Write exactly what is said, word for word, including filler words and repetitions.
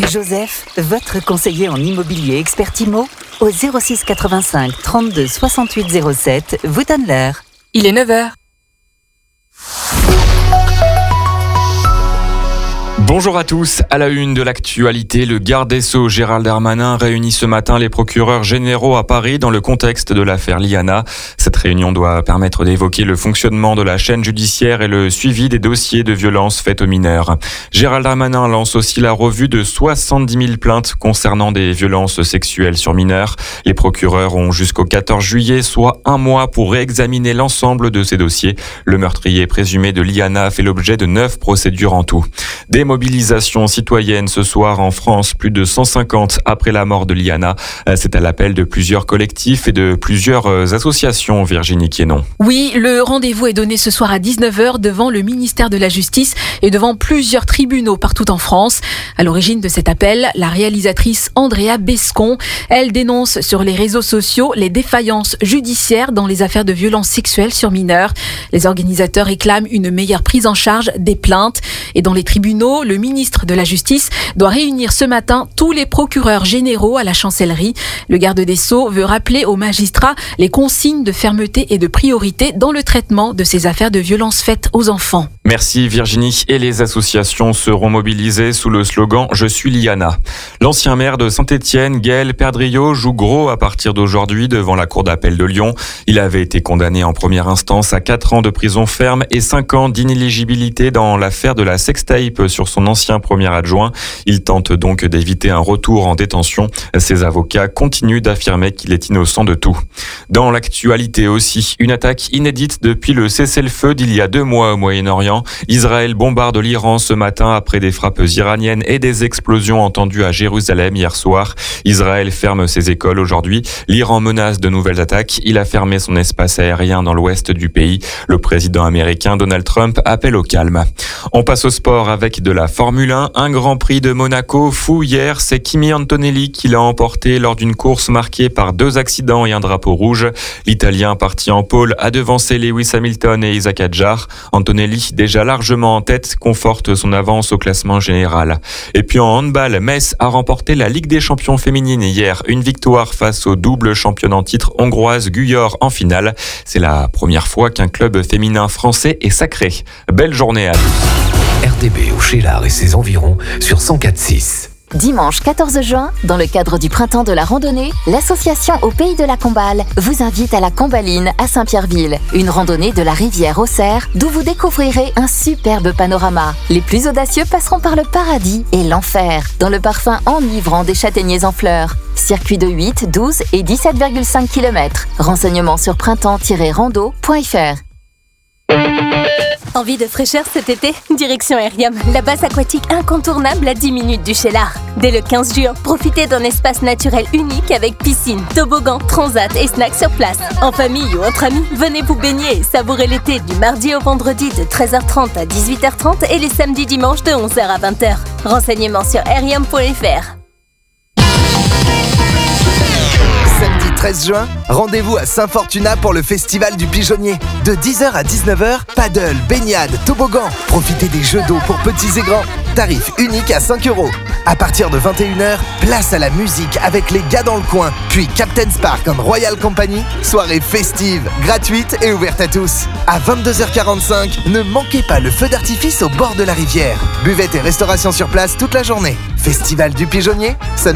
Joseph, votre conseiller en immobilier expert IMO, au zéro six quatre-vingt-cinq trente-deux soixante-huit zéro sept, vous donne l'heure. Il est neuf heures. Bonjour à tous. À la une de l'actualité, le garde des Sceaux Gérald Darmanin réunit ce matin les procureurs généraux à Paris dans le contexte de l'affaire Liana. Cette réunion doit permettre d'évoquer le fonctionnement de la chaîne judiciaire et le suivi des dossiers de violences faites aux mineurs. Gérald Darmanin lance aussi la revue de soixante-dix mille plaintes concernant des violences sexuelles sur mineurs. Les procureurs ont jusqu'au quatorze juillet, soit un mois pour réexaminer l'ensemble de ces dossiers. Le meurtrier présumé de Liana fait l'objet de neuf procédures en tout. Des mobilisation citoyenne ce soir en France, plus de cent cinquante après la mort de Liana. C'est à l'appel de plusieurs collectifs et de plusieurs associations, Virginie Quénon. Oui, le rendez-vous est donné ce soir à dix-neuf heures devant le ministère de la Justice et devant plusieurs tribunaux partout en France. À l'origine de cet appel, la réalisatrice Andrea Bescon. Elle dénonce sur les réseaux sociaux les défaillances judiciaires dans les affaires de violences sexuelles sur mineurs. Les organisateurs réclament une meilleure prise en charge des plaintes. Et dans les tribunaux, le ministre de la Justice doit réunir ce matin tous les procureurs généraux à la chancellerie. Le garde des Sceaux veut rappeler aux magistrats les consignes de fermeté et de priorité dans le traitement de ces affaires de violences faites aux enfants. Merci Virginie. Et les associations seront mobilisées sous le slogan « Je suis Liana ». L'ancien maire de Saint-Étienne, Gaël Perdriau, joue gros à partir d'aujourd'hui devant la cour d'appel de Lyon. Il avait été condamné en première instance à quatre ans de prison ferme et cinq ans d'inéligibilité dans l'affaire de la sextape sur son ancien premier adjoint. Il tente donc d'éviter un retour en détention. Ses avocats continuent d'affirmer qu'il est innocent de tout. Dans l'actualité aussi, une attaque inédite depuis le cessez-le-feu d'il y a deux mois au Moyen-Orient. Israël bombarde l'Iran ce matin après des frappes iraniennes et des explosions entendues à Jérusalem hier soir. Israël ferme ses écoles aujourd'hui. L'Iran menace de nouvelles attaques. Il a fermé son espace aérien dans l'ouest du pays. Le président américain Donald Trump appelle au calme. On passe au sport avec de la Formule un. Un Grand Prix de Monaco fou hier. C'est Kimi Antonelli qui l'a emporté lors d'une course marquée par deux accidents et un drapeau rouge. L'Italien parti en pôle a devancé Lewis Hamilton et Isaac Hadjar. Antonelli, déjà largement en tête, conforte son avance au classement général. Et puis en handball, Metz a remporté la Ligue des champions féminines hier. Une victoire face au double championne en titre hongroise Guyor en finale. C'est la première fois qu'un club féminin français est sacré. Belle journée à tous. R D B au Cheylard et ses environs sur cent quatre virgule six. Dimanche quatorze juin, dans le cadre du printemps de la randonnée, l'association Au Pays de la Combale vous invite à la Combaline à Saint-Pierreville. Une randonnée de la rivière au Cerf, d'où vous découvrirez un superbe panorama. Les plus audacieux passeront par le paradis et l'enfer, dans le parfum enivrant des châtaigniers en fleurs. Circuit de huit, douze et dix-sept virgule cinq kilomètres. Renseignements sur printemps tiret rando point f r. Envie de fraîcheur cet été? Direction Aerium, la base aquatique incontournable à dix minutes du Cheylard. Dès le quinze juin, profitez d'un espace naturel unique avec piscine, toboggan, transat et snacks sur place. En famille ou entre amis, venez vous baigner et savourer l'été du mardi au vendredi de treize heures trente à dix-huit heures trente et les samedis dimanches de onze heures à vingt heures. Renseignements sur aerium point f r. Samedi treize juin, rendez-vous à Saint-Fortuna pour le Festival du Pigeonnier. De dix heures à dix-neuf heures, paddle, baignade, toboggan. Profitez des jeux d'eau pour petits et grands. Tarif unique à cinq euros. À partir de vingt et une heures, place à la musique avec les gars dans le coin. Puis Captain Spark en Royal Company. Soirée festive, gratuite et ouverte à tous. À vingt-deux heures quarante-cinq, ne manquez pas le feu d'artifice au bord de la rivière. Buvette et restauration sur place toute la journée. Festival du Pigeonnier,